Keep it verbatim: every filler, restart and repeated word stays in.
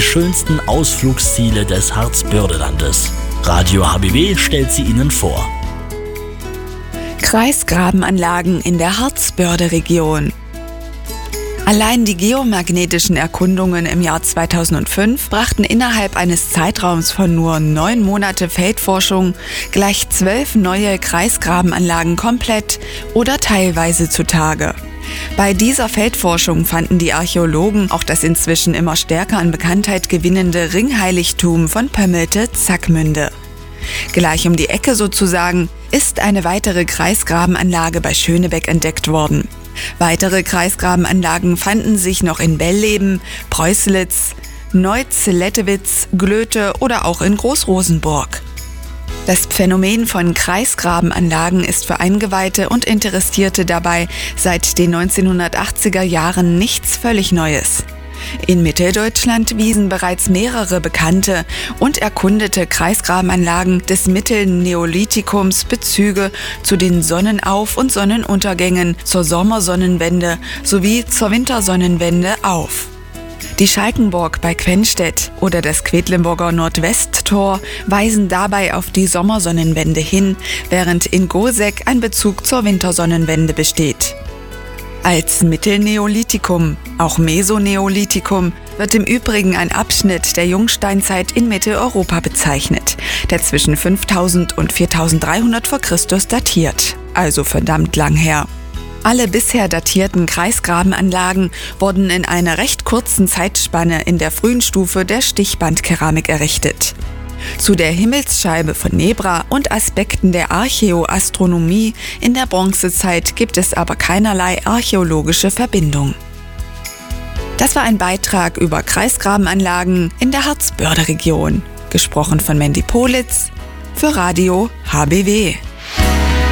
schönsten Ausflugsziele des Harzbördelandes. Radio H B W stellt sie Ihnen vor. Kreisgrabenanlagen in der Harzbörde-Region. Allein die geomagnetischen Erkundungen im Jahr zweitausendfünf brachten innerhalb eines Zeitraums von nur neun Monate Feldforschung gleich zwölf neue Kreisgrabenanlagen komplett oder teilweise zutage. Bei dieser Feldforschung fanden die Archäologen auch das inzwischen immer stärker an Bekanntheit gewinnende Ringheiligtum von Pömmelte-Zackmünde. Gleich um die Ecke sozusagen ist eine weitere Kreisgrabenanlage bei Schönebeck entdeckt worden. Weitere Kreisgrabenanlagen fanden sich noch in Belleben, Preußlitz, Neuz-Lettewitz, Glöte oder auch in Großrosenburg. Das Phänomen von Kreisgrabenanlagen ist für Eingeweihte und Interessierte dabei seit den neunzehnhundertachtziger Jahren nichts völlig Neues. In Mitteldeutschland wiesen bereits mehrere bekannte und erkundete Kreisgrabenanlagen des Mittelneolithikums Bezüge zu den Sonnenauf- und Sonnenuntergängen, zur Sommersonnenwende sowie zur Wintersonnenwende auf. Die Schalkenburg bei Quenstedt oder das Quedlinburger Nordwesttor weisen dabei auf die Sommersonnenwende hin, während in Goseck ein Bezug zur Wintersonnenwende besteht. Als Mittelneolithikum, auch Mesoneolithikum, wird im Übrigen ein Abschnitt der Jungsteinzeit in Mitteleuropa bezeichnet, der zwischen fünftausend und viertausenddreihundert vor Christus datiert, also verdammt lang her. Alle bisher datierten Kreisgrabenanlagen wurden in einer recht kurzen Zeitspanne in der frühen Stufe der Stichbandkeramik errichtet. Zu der Himmelsscheibe von Nebra und Aspekten der Archäoastronomie in der Bronzezeit gibt es aber keinerlei archäologische Verbindung. Das war ein Beitrag über Kreisgrabenanlagen in der Harzbörde-Region, gesprochen von Mandy Politz für Radio H B W.